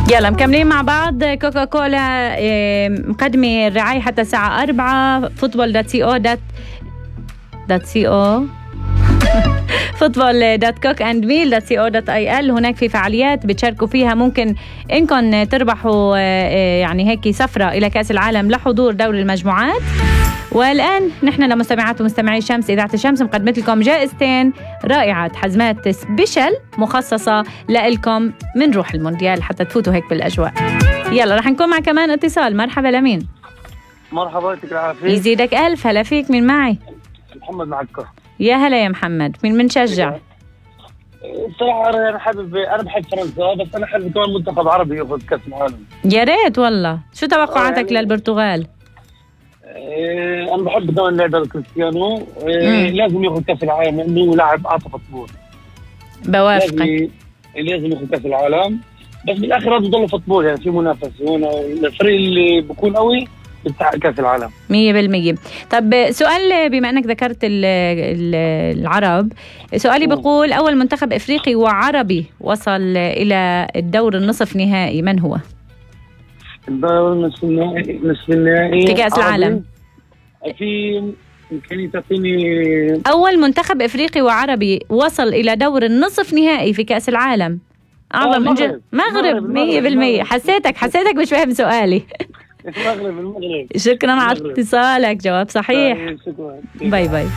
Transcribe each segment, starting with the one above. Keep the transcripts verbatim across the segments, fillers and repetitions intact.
يلا مكملين مع بعض. كوكا كولا مقدمة الرعاية حتى الساعة أربعة. فوتبول دوت سي او دوت دوت سي او فوتبول دوت كوك اند ميل دوت سي او دوت اي ال. هناك في فعاليات بتشاركوا فيها، ممكن انكم تربحوا يعني هيك سفرة إلى كأس العالم لحضور دوري المجموعات. والآن نحن لمستمعات ومستمعي شمس إذاعة الشمس مقدمت لكم جائزتين رائعة، حزمات سبيشل مخصصة لكم من روح المونديال حتى تفوتوا هيك بالأجواء. يلا رح نكون مع كمان اتصال. مرحبا لمين؟ مرحبا، يعطيك العافية. يزيدك ألف. هلا فيك، من معي؟ محمد معك. يا هلا يا محمد، مين منشجع؟ الصراحة أنا حابب أنا بحب فرنسا، بس أنا حابب كمان منتخب عربي يأخذ كأس العالم. يا ريت والله. شو توقعاتك يعني للبرتغال؟ إيه أنا بحب كمان لاعب كريستيانو. إيه لازم يأخذ كأس العالم لأنه لاعب أعطى فوتبول. بوافقك. لازم, لازم يأخذ كأس العالم، بس بالآخر لازم يضل فوتبول، يعني في منافسة هنا. الفريق اللي بيكون قوي بيستحق كأس العالم مية بالمية. طب سؤال، بما أنك ذكرت ال ال العرب، سؤالي بقول أول منتخب إفريقي وعربي وصل إلى الدور النصف نهائي من هو؟ الدور النصف النهائي نصف النهائي في كأس العالم. في ممكن تعطيني أول منتخب إفريقي وعربي وصل إلى دور النصف نهائي في كأس العالم. أعظم إنجاز. مغرب. مية بالمية. حسيتك حسيتك مش فاهم سؤالي. المغرب المغرب. شكرا على اتصالك، جواب صحيح. شكرا. باي باي.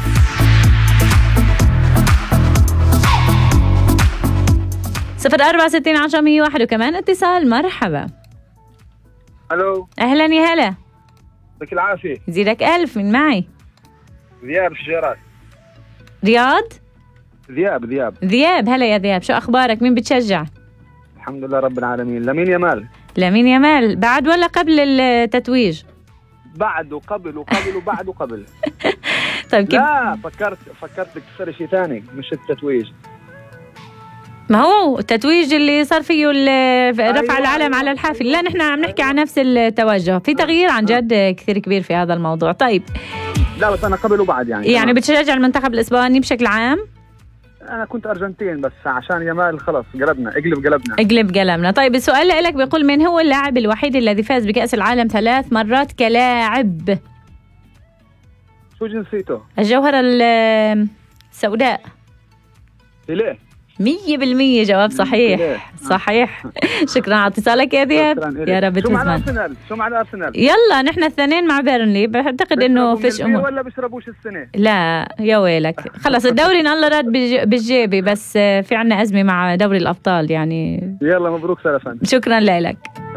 صفر أربعة ستين عشرة مية واحد وكمان اتصال. مرحبا. الو. اهلا يا هلا. يعطيك العافية. زيدك ألف. من معي؟ ذياب الشجرات. رياض؟ ذياب ذياب ذياب. هلا يا ذياب، شو أخبارك؟ مين بتشجع؟ الحمد لله رب العالمين. لمين يامال. لمين يامال بعد ولا قبل التتويج؟ بعد وقبل وقبل وبعد وقبل. طيب كيف؟ لا فكرت فكرت تكسر شيء ثاني مش التتويج. ما هو التتويج اللي صار فيه رفع أيوة العلم أيوة على الحافل. لا نحن عم نحكي عن نفس التوجه، في تغيير عن جد كثير كبير في هذا الموضوع. طيب لا بس أنا قبل وبعد يعني. يعني بتشجع المنتخب الإسباني بشكل عام؟ أنا كنت أرجنتين بس عشان يامال خلص قلبنا اقلب قلبنا اقلب قلبنا. طيب السؤال لك بيقول من هو اللاعب الوحيد الذي فاز بكأس العالم ثلاث مرات كلاعب؟ شو جنسيته؟ الجوهرة السوداء. ليه؟ مية بالمية جواب صحيح. صحيح. شكرا على اتصالك يا ذياب. يا رب تسمع. شو مع تسمع. الأرسنال؟ شو مع الأرسنال؟ يلا نحن الاثنين مع بيرنلي، بعتقد انه فيش امور. ولا بيشربوش السنة؟ لا يا ويلك، خلص الدوري الله راد بالجيبي، بس في عنا أزمة مع دوري الأبطال يعني. يلا مبروك سلفا. شكرا لك.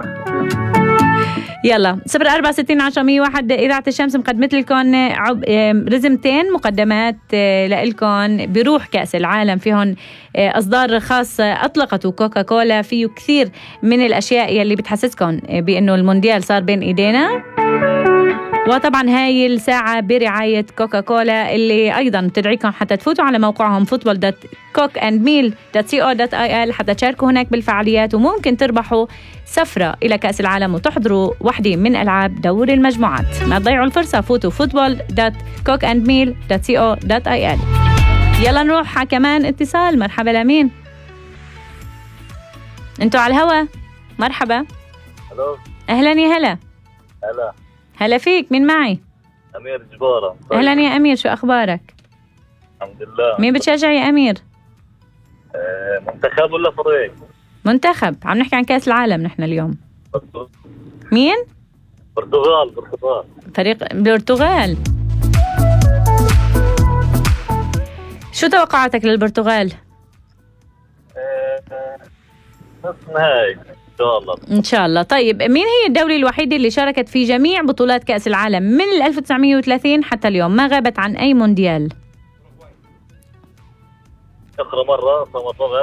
يلا صفر أربعة ستين عشرة مية واحد. إذاعة الشمس مقدمت لكم رزمتين مقدمات لكم بروح كأس العالم، فيهم أصدار خاصة أطلقته كوكا كولا، فيه كثير من الأشياء يلي بتحسسكم بأنه المونديال صار بين إيدينا. وطبعا هاي الساعة برعاية كوكا كولا اللي أيضا بتدعيكم حتى تفوتوا على موقعهم فوتبول دوت كوك اند ميل دوت سي او دوت اي ال حتى تشاركوا هناك بالفعاليات، وممكن تربحوا سفرة إلى كأس العالم وتحضروا واحدة من ألعاب دور المجموعات. ما تضيعوا الفرصة، فوتوا فوتبول دوت كوك اند ميل دوت سي او دوت اي ال. يلا نروح كمان اتصال. مرحبا لمين؟ انتوا على الهوا. مرحبا. الو. أهلا يا هلا. هلا. هلا فيك، مين معي؟ أمير جبارة. طيب. أهلا يا أمير، شو أخبارك؟ الحمد لله. مين بتشجع يا أمير؟ آه منتخب ولا فريق؟ منتخب. عم نحكي عن كأس العالم نحن اليوم. مين؟ برتغال. برتغال. فريق البرتغال. شو توقعاتك للبرتغال؟ آه نصف نهائي إن شاء الله. إن شاء الله. طيب مين هي الدولة الوحيدة اللي شاركت في جميع بطولات كأس العالم من ألف وتسعمية وثلاثين حتى اليوم، ما غابت عن أي مونديال؟ آخر مرة صمت